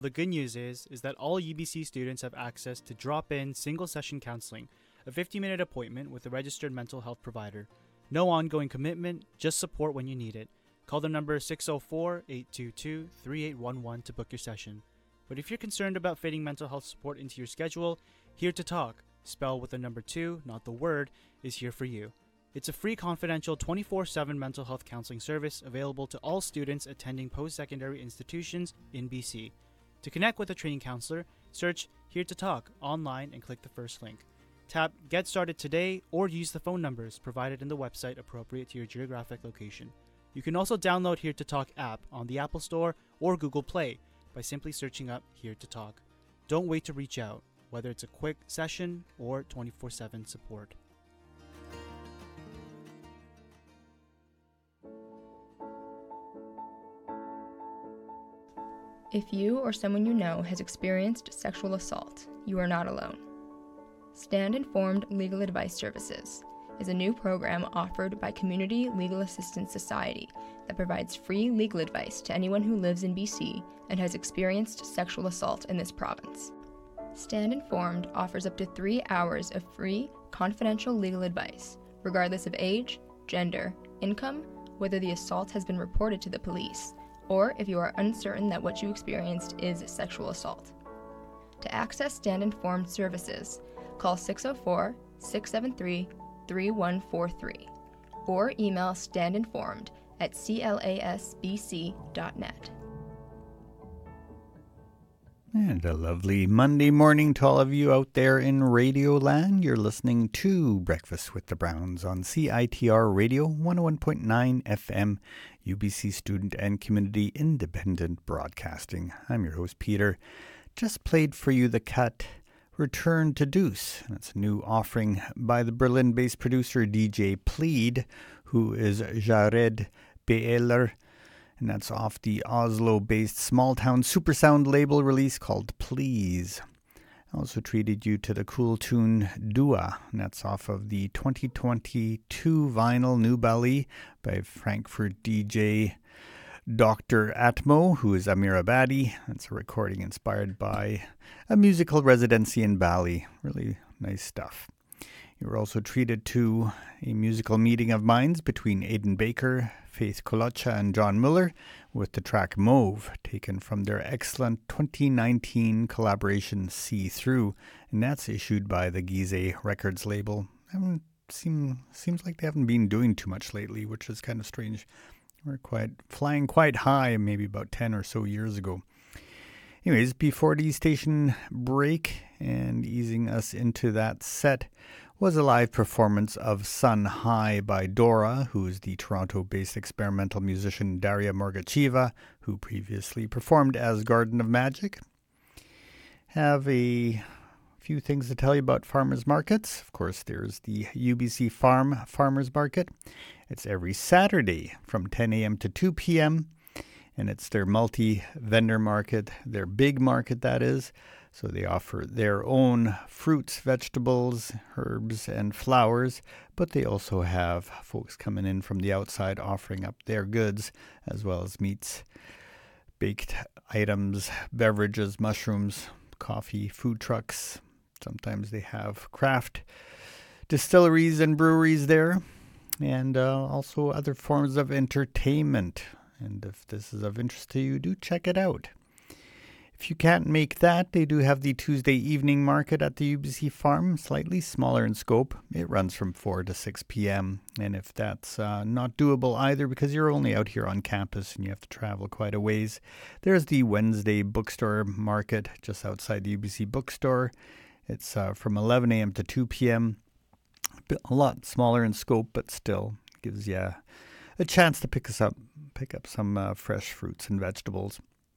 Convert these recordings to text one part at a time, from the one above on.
The good news is that all UBC students have access to drop-in single-session counseling, a 50-minute appointment with a registered mental health provider. No ongoing commitment, just support when you need it. Call the number 604-822-3811 to book your session. But if you're concerned about fitting mental health support into your schedule, Here to Talk, spelled with the number 2, not the word, is here for you. It's a free, confidential, 24/7 mental health counseling service available to all students attending post-secondary institutions in BC. To connect with a training counselor, search Here to Talk online and click the first link. Tap Get Started Today or use the phone numbers provided in the website appropriate to your geographic location. You can also download Here to Talk app on the Apple Store or Google Play by simply searching up Here to Talk. Don't wait to reach out, whether it's a quick session or 24/7 support. If you or someone you know has experienced sexual assault, you are not alone. Stand Informed Legal Advice Services is a new program offered by Community Legal Assistance Society that provides free legal advice to anyone who lives in BC and has experienced sexual assault in this province. Stand Informed offers up to 3 hours of free, confidential legal advice, regardless of age, gender, income, whether the assault has been reported to the police, or if you are uncertain that what you experienced is sexual assault. To access Stand Informed services, call 604-673-3143 or email standinformed@clasbc.net. And a lovely Monday morning to all of you out there in Radio Land. You're listening to Breakfast with the Browns on CITR Radio 101.9 FM, UBC Student and Community Independent Broadcasting. I'm your host, Peter. Just played for you the cut Return to Deuce. That's a new offering by the Berlin-based producer DJ Plead, who is Jared Beeler. And that's off the Oslo-based small-town supersound label release called Please. I also treated you to the cool tune Dua, and that's off of the 2022 vinyl New Bali by Frankfurt DJ Dr. Atmo, who is Amir Abadi. That's a recording inspired by a musical residency in Bali. Really nice stuff. You were also treated to a musical meeting of minds between Aidan Baker, Faith Kolocha, and John Muller with the track Mauve, taken from their excellent 2019 collaboration See Through, and that's issued by the Gize Records label. Seems like they haven't been doing too much lately, which is kind of strange. We're flying quite high maybe about 10 or so years ago. Anyways, before the station break and easing us into that set was a live performance of Sun High by Dora, who is the Toronto-based experimental musician Daria Morgachiva, who previously performed as Garden of Magic. Have a few things to tell you about farmers markets. Of course, there's the UBC Farmers Market. It's every Saturday from 10 a.m. to 2 p.m., and it's their multi-vendor market, their big market, that is. So they offer their own fruits, vegetables, herbs, and flowers, but they also have folks coming in from the outside offering up their goods, as well as meats, baked items, beverages, mushrooms, coffee, food trucks. Sometimes they have craft distilleries and breweries there, and also other forms of entertainment. And if this is of interest to you, do check it out. If you can't make that, they do have the Tuesday evening market at the UBC Farm, slightly smaller in scope. It runs from 4 to 6 p.m. And if that's not doable either because you're only out here on campus and you have to travel quite a ways, there's the Wednesday bookstore market just outside the UBC bookstore. It's from 11 a.m. to 2 p.m. A lot smaller in scope, but still gives you a chance to pick up some fresh fruits and vegetables.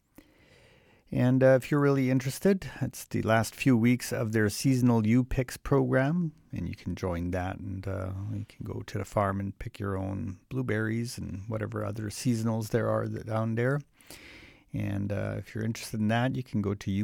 And if you're really interested, it's the last few weeks of their seasonal U-Picks program, and you can join that, and you can go to the farm and pick your own blueberries and whatever other seasonals there are down there. And if you're interested in that, you can go to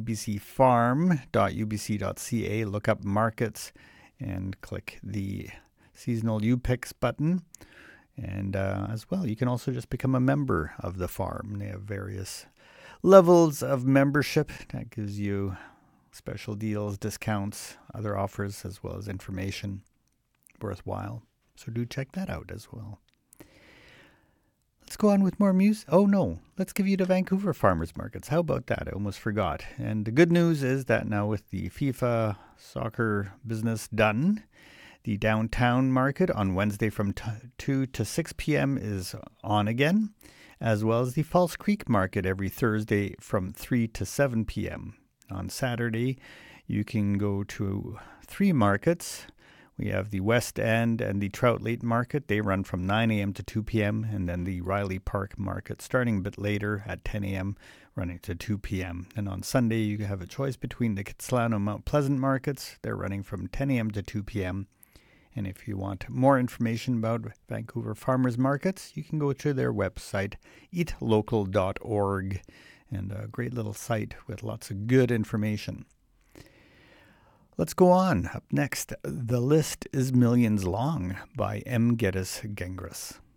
ubcfarm.ubc.ca, look up markets, and click the seasonal U-Picks button. And as well, you can also just become a member of the farm. They have various levels of membership. That gives you special deals, discounts, other offers, as well as information worthwhile. So do check that out as well. Let's go on with more music. Oh no, let's give you the Vancouver Farmers Markets. How about that? I almost forgot. And the good news is that now with the FIFA soccer business done, the downtown market on Wednesday from 2 to 6 p.m. is on again, as well as the False Creek market every Thursday from 3 to 7 p.m. On Saturday, you can go to 3 markets. We have the West End and the Trout Lake Market. They run from 9 a.m. to 2 p.m. And then the Riley Park Market starting a bit later at 10 a.m. running to 2 p.m. And on Sunday, you have a choice between the Kitsilano and Mount Pleasant markets. They're running from 10 a.m. to 2 p.m. And if you want more information about Vancouver Farmers Markets, you can go to their website, eatlocal.org, and a great little site with lots of good information. Let's go on. Up next, The List is Millions Long by M. Geddes Gengras.